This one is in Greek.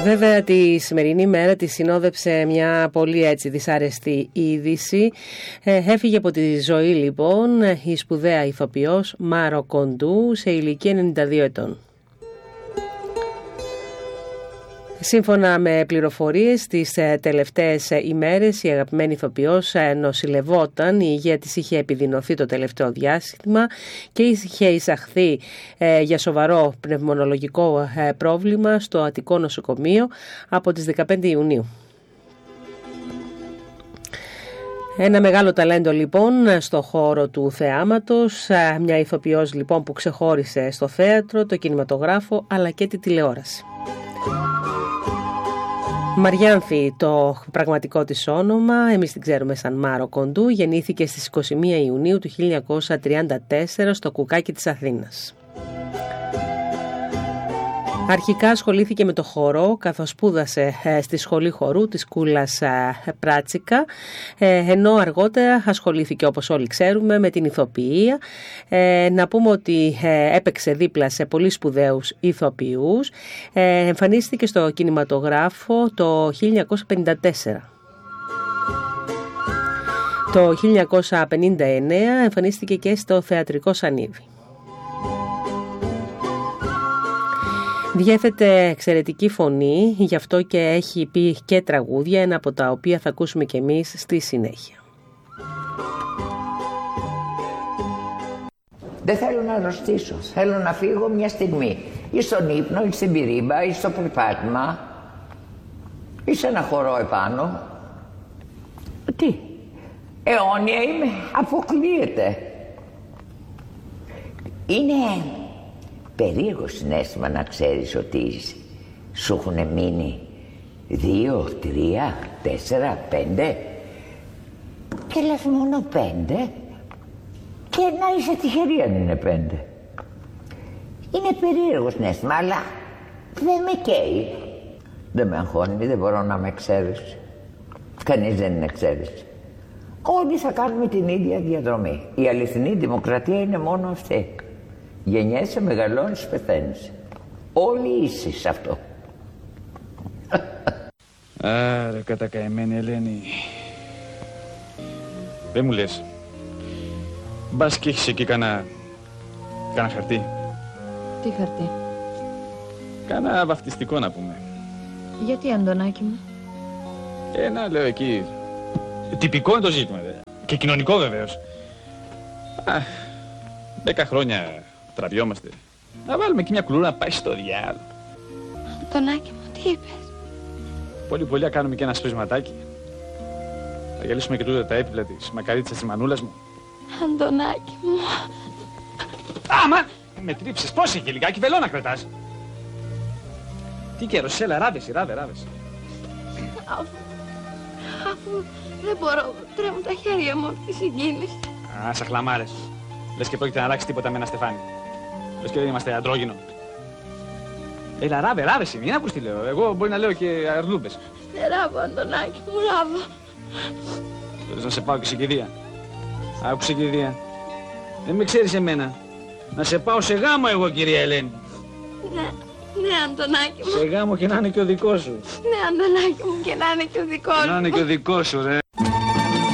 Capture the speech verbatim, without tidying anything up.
Βέβαια τη σημερινή μέρα τη συνόδεψε μια πολύ έτσι δυσάρεστη είδηση. Ε, έφυγε από τη ζωή λοιπόν η σπουδαία ηθοποιός Μάρο Κοντού σε ηλικία ενενήντα δύο ετών. Σύμφωνα με πληροφορίες, τις τελευταίες ημέρες η αγαπημένη ηθοποιός νοσηλευόταν, η υγεία της είχε επιδεινωθεί το τελευταίο διάστημα και είχε εισαχθεί ε, για σοβαρό πνευμονολογικό ε, πρόβλημα στο Αττικό νοσοκομείο από τις δεκαπέντε Ιουνίου. Ένα μεγάλο ταλέντο λοιπόν στο χώρο του θεάματος, μια ηθοποιός λοιπόν που ξεχώρισε στο θέατρο, το κινηματογράφο αλλά και τη τηλεόραση. Μαριάνθη το πραγματικό της όνομα, εμείς την ξέρουμε σαν Μάρο Κοντού, γεννήθηκε στις είκοσι μία Ιουνίου του χίλια εννιακόσια τριάντα τέσσερα στο Κουκάκι της Αθήνας. Αρχικά ασχολήθηκε με το χορό καθώς σπούδασε στη σχολή χορού της Κούλας Πράτσικα, ενώ αργότερα ασχολήθηκε όπως όλοι ξέρουμε με την ηθοποιία. Να πούμε ότι έπαιξε δίπλα σε πολύ σπουδαίους ηθοποιούς. Εμφανίστηκε στο κινηματογράφο το χίλια εννιακόσια πενήντα τέσσερα. Το χίλια εννιακόσια πενήντα εννέα εμφανίστηκε και στο θεατρικό σανίδι. Διέθετε εξαιρετική φωνή, γι' αυτό και έχει πει και τραγούδια, ένα από τα οποία θα ακούσουμε και εμείς στη συνέχεια. Δεν θέλω να αρρωστήσω, θέλω να φύγω μια στιγμή. Ή στον ύπνο, ή στην πυρίμπα, ή στο περπάτημα, ή σε ένα χορό επάνω. Τι, αιώνια είμαι, αποκλείεται. Είναι περίεργο συναίσθημα να ξέρεις ότι σου έχουν μείνει δύο, τρία, τέσσερα, πέντε και λες μόνο πέντε και να είσαι τυχερή αν είναι πέντε. Είναι περίεργο συναίσθημα, αλλά δεν με καίει. Δεν με αγχώνει, δεν μπορώ να με εξαίρεση. Κανείς δεν είναι εξαίρεση. Όλοι θα κάνουμε την ίδια διαδρομή. Η αληθινή δημοκρατία είναι μόνο αυτή. Γεννιέσαι, μεγαλώνεις, πεθαίνεις. Όλοι ίσοι σε αυτό. Άρα κατακαημένη Ελένη. Δεν μου λες. Μπας και έχεις εκεί κάνα... κάνα χαρτί. Τι χαρτί? Κάνα βαφτιστικό να πούμε. Γιατί, Αντωνάκη μου? Ένα λέω εκεί. Τυπικό είναι το ζήτημα δε. Και κοινωνικό βεβαίως. Α, δέκα χρόνια τραβιόμαστε. Να βάλουμε και μια κουλούρα να πάει στο διάλο. Αντωνάκη μου, τι είπες? Πολύ πολύ να κάνουμε και ένα σφισματάκι. Θα γυαλίσουμε και τούτα τα έπιπλα της μακαρίτσας της μανούλας μου. Αντωνάκη μου. Άμα! Με τρίψες, πώς έχει λιγάκι βελό να κρατάς. Τι καιρός, έλα, ράβεσαι, ράβε, ράβεσαι. Αφού... αφού δεν μπορώ, τρέμουν τα χέρια μου από τη συγκίνηση. Α, σαν χλαμάρες. Λες και πρόκειται να αλλάξει τίποτα με ένα στεφάνι. Λες και δεν είμαστε αντρόγινο. Έλα, ράβε, ράβεσαι, μην ακούς τι λέω. Εγώ μπορεί να λέω και αρλούμπες. Ναι, ράβω, Αντωνάκη μου, ράβω. Θέλεις να σε πάω και σε κηδεία. Άκουσε κηδεία. Δεν με ξέρεις εμένα. Να σε πάω σε γάμο εγώ, κυρία Ελένη. Ναι, ναι, Αντωνάκη μου. Σε γάμο και να είναι και ο δικός σου. Ναι, Αντωνάκη μου, και να είναι και ο δικός σου. Να είναι και ο δικός σου, ρε.